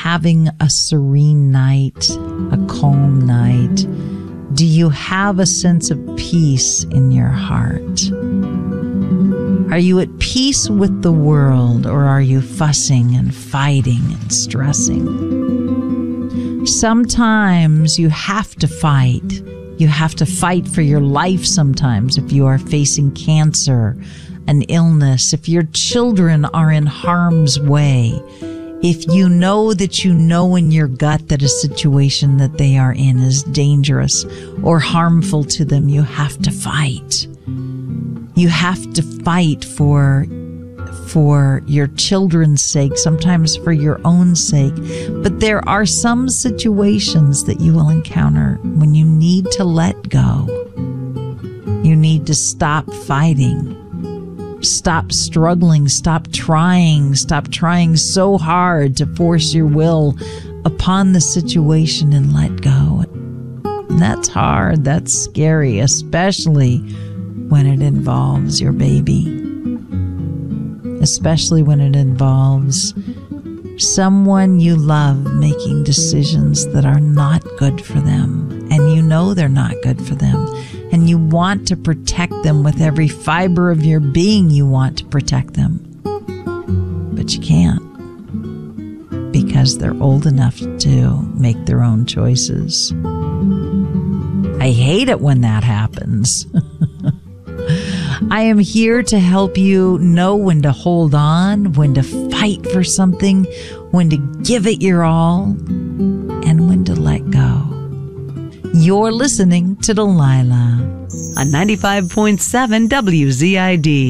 having a serene night, a calm night? Do you have a sense of peace in your heart? Are you at peace with the world, or are you fussing and fighting and stressing? Sometimes you have to fight. You have to fight for your life sometimes if you are facing cancer, an illness, if your children are in harm's way. If you know that you know in your gut that a situation that they are in is dangerous or harmful to them, you have to fight. You have to fight for your children's sake, sometimes for your own sake. But there are some situations that you will encounter when you need to let go. You need to stop fighting. Stop struggling, stop trying so hard to force your will upon the situation and let go. And that's hard, that's scary, especially when it involves your baby. Especially when it involves someone you love making decisions that are not good for them, and you know they're not good for them. And you want to protect them with every fiber of your being. You want to protect them. But you can't, because they're old enough to make their own choices. I hate it when that happens. I am here to help you know when to hold on, when to fight for something, when to give it your all, and when to let go. You're listening to Delilah on 95.7 WZID.